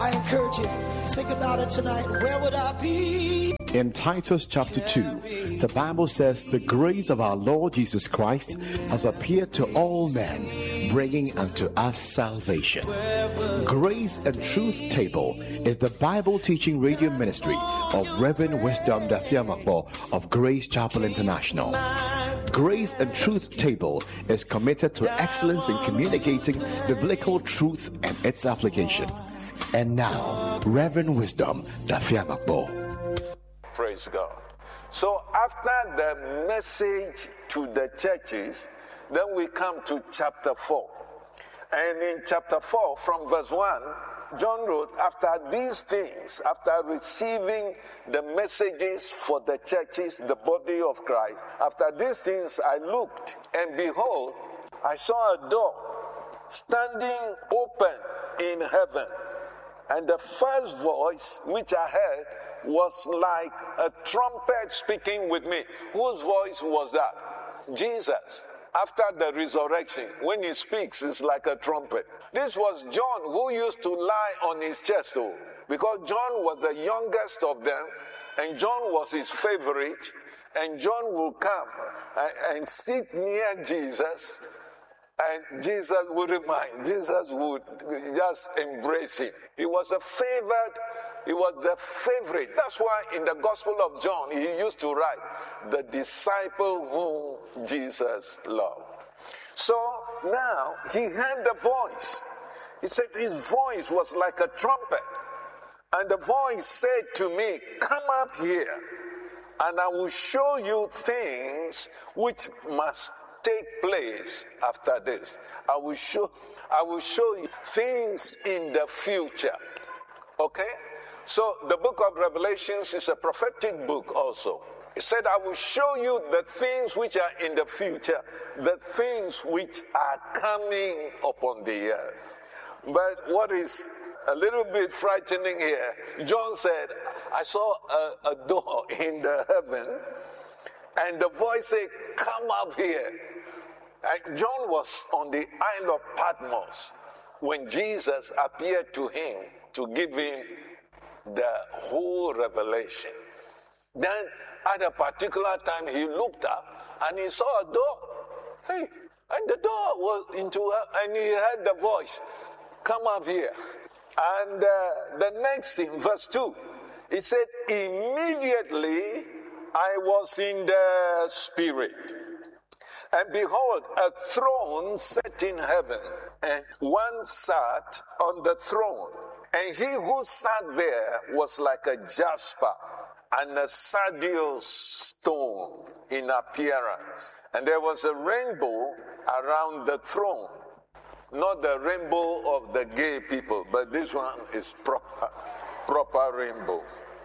I encourage you, think about it tonight. Where would I be? In Titus chapter 2, the Bible says, "The grace of our Lord Jesus Christ has appeared to all men, bringing unto us salvation." Grace and Truth Table is the Bible teaching radio ministry of Reverend Wisdom Dafiamakbo of Grace Chapel International. Grace and Truth Table is committed to excellence in communicating biblical truth and its application. And now, Reverend Wisdom Dafiamakbo. Praise God. So after the message to the churches, then we come to chapter 4. And in chapter 4, from verse 1, John wrote, after these things, after receiving the messages for the churches, the body of Christ, after these things I looked, and behold, I saw a door standing open in heaven. And the first voice which I heard was like a trumpet speaking with me. Whose voice was that? Jesus. After the resurrection, when he speaks, it's like a trumpet. This was John, who used to lie on his chest, because John was the youngest of them, and John was his favorite, and John will come and sit near Jesus, and Jesus would remind, Jesus would just embrace him. He was a favored. He was the favorite. That's why in the Gospel of John, he used to write, the disciple whom Jesus loved. So now he heard the voice. He said his voice was like a trumpet. And the voice said to me, come up here, and I will show you things which must take place after this. I will show you things in the future. Okay? So the book of Revelations is a prophetic book also. It said, I will show you the things which are in the future, the things which are coming upon the earth. But what is a little bit frightening here, John said, I saw a door in the heaven, and the voice said, come up here. And John was on the Isle of Patmos when Jesus appeared to him to give him the whole revelation. Then at a particular time he looked up and he saw a door. Hey, and the door was and he heard the voice, come up here. And the next thing, verse 2, it said, immediately I was in the spirit, and behold, a throne set in heaven, and one sat on the throne. And he who sat there was like a jasper and a sardius stone in appearance. And there was a rainbow around the throne. Not the rainbow of the gay people, but this one is proper rainbow.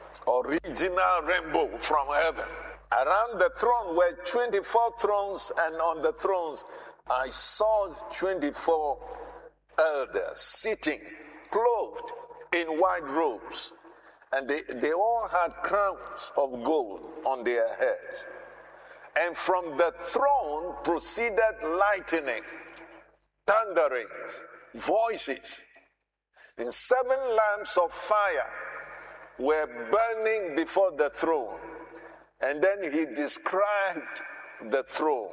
Original rainbow from heaven. Around the throne were 24 thrones, and on the thrones I saw 24 elders sitting, clothed in white robes, and they all had crowns of gold on their heads. And from the throne proceeded lightning, thunderings, voices, and 7 lamps of fire were burning before the throne. And then he described the throne.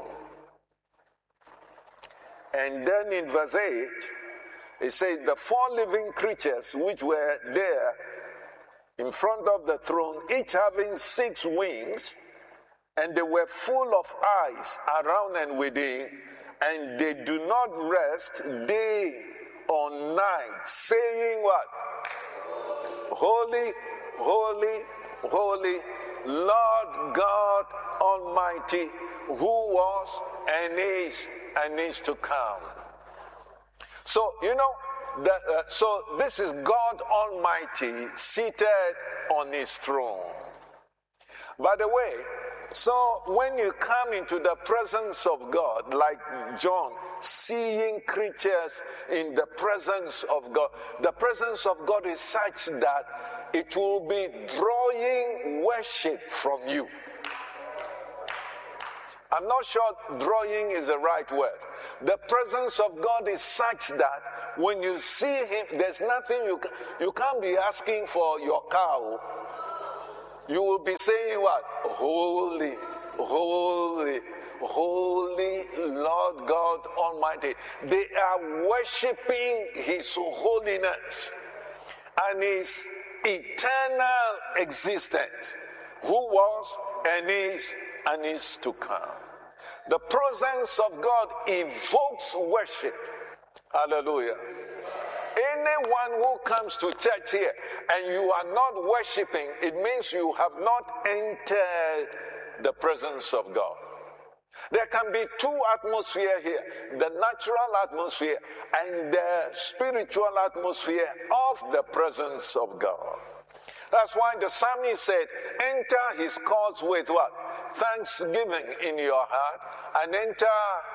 And then in verse 8, it says, the 4 living creatures which were there in front of the throne, each having 6 wings, and they were full of eyes around and within, and they do not rest day or night, saying what? Holy, holy, holy, Lord God Almighty, who was and is to come. So, so this is God Almighty seated on his throne. By the way, so when you come into the presence of God, like John, seeing creatures in the presence of God, the presence of God is such that it will be drawing worship from you. I'm not sure drawing is the right word. The presence of God is such that when you see him, there's nothing you can't be asking for your cow. You will be saying what? Holy, holy, holy Lord God Almighty. They are worshiping his holiness and his eternal existence, who was and is to come. The presence of God evokes worship. Hallelujah. Anyone who comes to church here and you are not worshiping, it means you have not entered the presence of God. There can be two atmospheres here, the natural atmosphere and the spiritual atmosphere of the presence of God. That's why the psalmist said, enter his courts with what? Thanksgiving in your heart, and enter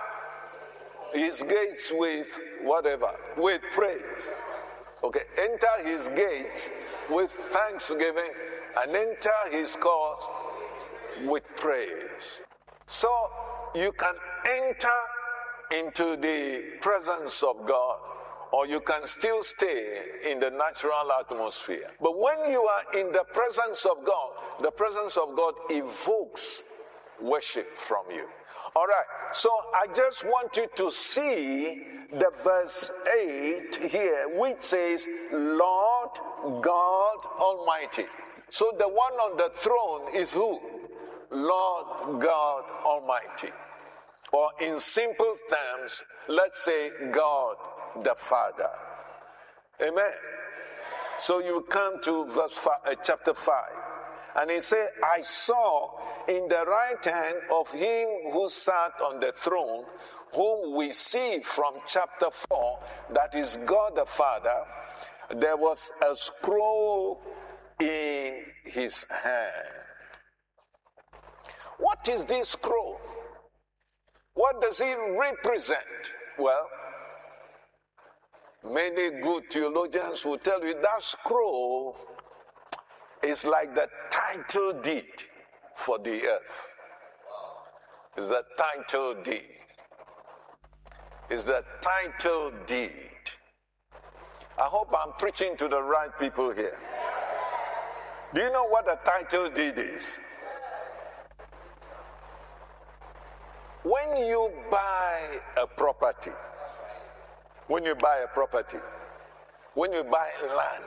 his gates with whatever, with praise. Okay, enter his gates with thanksgiving and enter his courts with praise. So you can enter into the presence of God, or you can still stay in the natural atmosphere. But when you are in the presence of God, the presence of God evokes worship from you. All right, so I just want you to see the verse 8 here, which says, Lord God Almighty. So the one on the throne is who? Lord God Almighty. Or in simple terms, let's say God the Father. Amen. So you come to verse chapter 5. And he said, I saw in the right hand of him who sat on the throne, whom we see from chapter 4, that is God the Father, there was a scroll in his hand. What is this scroll? What does it represent? Well, many good theologians will tell you that scroll is like the title deed for the earth. It's the title deed. It's the title deed. I hope I'm preaching to the right people here. Do you know what a title deed is? When you buy a property, when you buy land,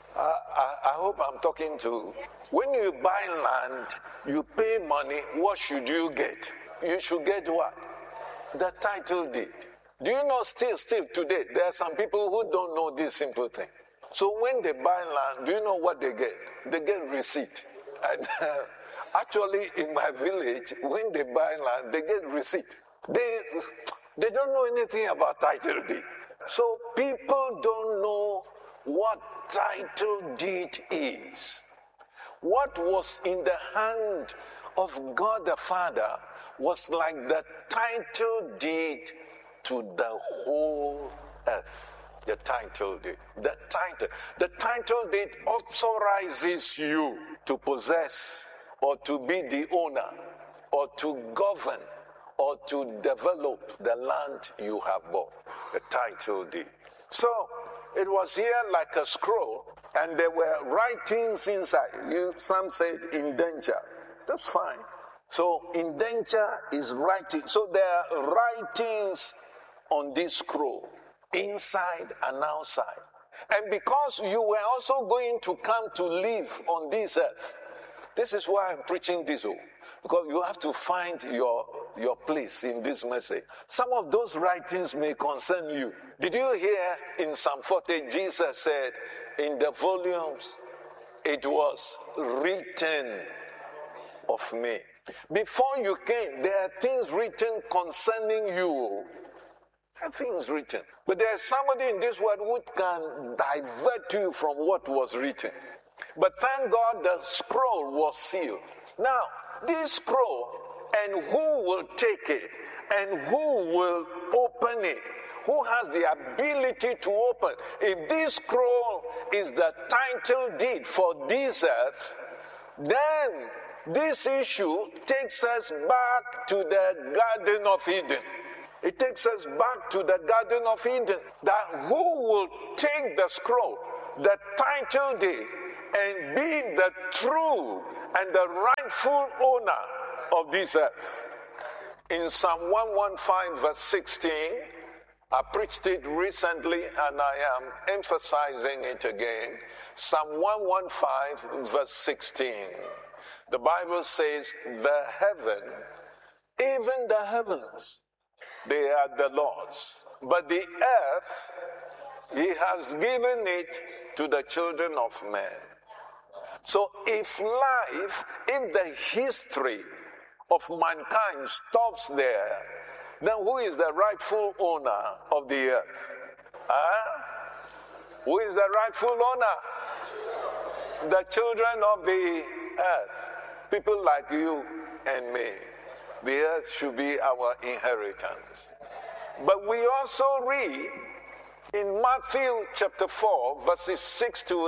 I hope I'm talking to, when you buy land, you pay money, what should you get? You should get what? The title deed. Do you know still today, there are some people who don't know this simple thing. So when they buy land, do you know what they get? They get receipt. And actually, in my village, when they buy land, they get receipt. They don't know anything about title deed. So people don't know what title deed is. What was in the hand of God the Father was like the title deed to the whole earth. The title deed. The title deed authorizes you to possess or to be the owner or to govern or to develop the land you have bought. The title deed. So it was here like a scroll, and there were writings inside. Some said indenture. That's fine. So indenture is writing. So there are writings on this scroll, inside and outside. And because you were also going to come to live on this earth, this is why I'm preaching this, because you have to find your place in this message. Some of those writings may concern you. Did you hear in Psalm 40, Jesus said, in the volumes, it was written of me. Before you came, there are things written concerning you. There are things written. But there's somebody in this world who can divert you from what was written. But thank God the scroll was sealed. Now, this scroll, and who will take it, and who will open it, who has the ability to open. If this scroll is the title deed for this earth, then this issue takes us back to the Garden of Eden. It takes us back to the Garden of Eden. That who will take the scroll, the title deed, and be the true and the rightful owner of this earth. In Psalm 115 verse 16, I preached it recently and I am emphasizing it again. Psalm 115 verse 16. The Bible says, the heaven, even the heavens, they are the Lord's. But the earth, he has given it to the children of men. So if the history of mankind stops there, then who is the rightful owner of the earth? Who is the rightful owner? The children of the earth. People like you and me. The earth should be our inheritance. But we also read in Matthew chapter 4, verses 6 to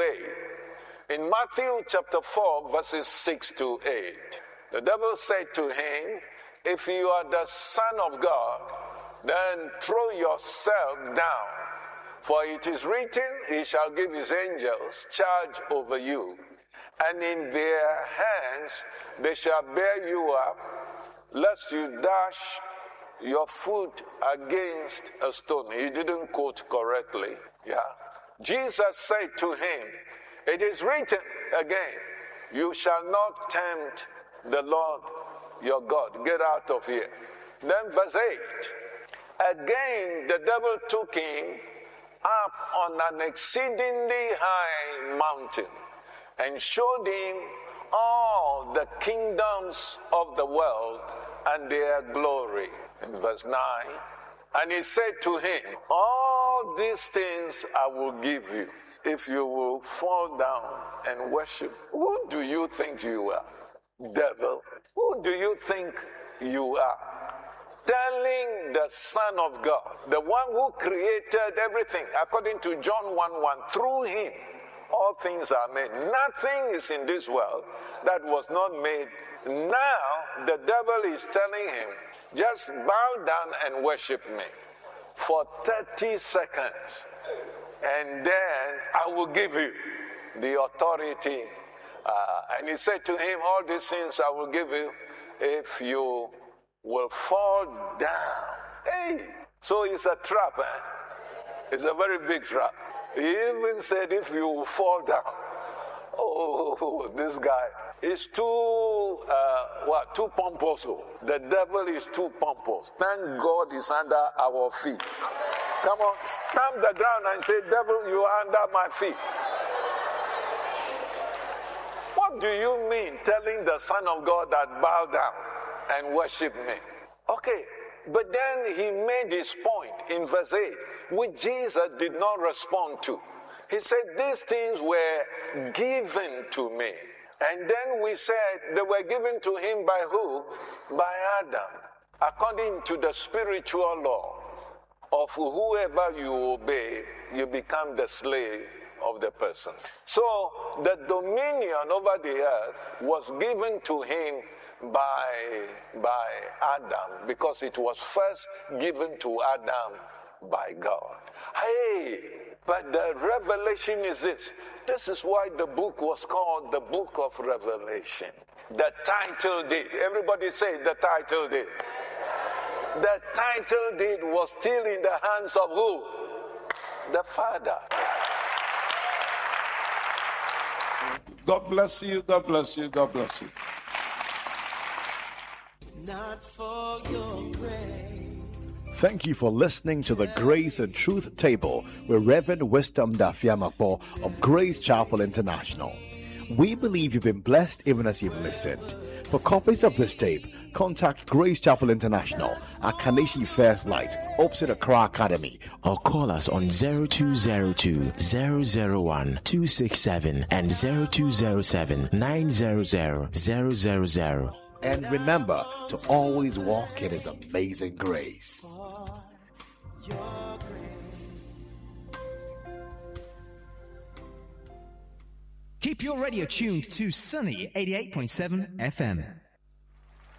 8. In Matthew chapter 4, verses 6 to 8. The devil said to him, if you are the Son of God, then throw yourself down. For it is written, he shall give his angels charge over you. And in their hands they shall bear you up, lest you dash your foot against a stone. He didn't quote correctly. Yeah. Jesus said to him, it is written again, you shall not tempt the Lord your God. Get out of here. Then verse 8. Again, the devil took him up on an exceedingly high mountain and showed him all the kingdoms of the world and their glory. In verse 9, and he said to him, all these things I will give you if you will fall down and worship. Who do you think you are? Devil. Who do you think you are? Telling the Son of God, the one who created everything, according to John 1:1, through him all things are made. Nothing is in this world that was not made. Now the devil is telling him, just bow down and worship me for 30 seconds. And then I will give you the authority. And he said to him, all these things I will give you if you will fall down. Hey, so it's a trap. It's a very big trap. He even said, if you will fall down. Oh, this guy is too pompous. The devil is too pompous. Thank God he's under our feet. Come on, stamp the ground and say, devil, you are under my feet. What do you mean telling the Son of God that bow down and worship me? Okay, but then he made his point in verse 8, which Jesus did not respond to. He said, these things were given to me. And then we said they were given to him by who? By Adam. According to the spiritual law of whoever you obey, you become the slave of the person. So the dominion over the earth was given to him by Adam, because it was first given to Adam by God. Hey, but the revelation is this. This is why the book was called the Book of Revelation. The title deed. Everybody say the title deed. The title deed was still in the hands of who? The Father. God bless you, God bless you, God bless you. Not for your grace. Thank you for listening to the Grace and Truth Table with Reverend Wisdom Dafiamapo of Grace Chapel International. We believe you've been blessed even as you've listened. For copies of this tape, contact Grace Chapel International at Kaneshi First Light, opposite Accra Academy, or call us on 0202 001 267 and 0207 900 000. And remember to always walk in His amazing grace. Your grace. Keep your radio tuned to Sunny 88.7 FM.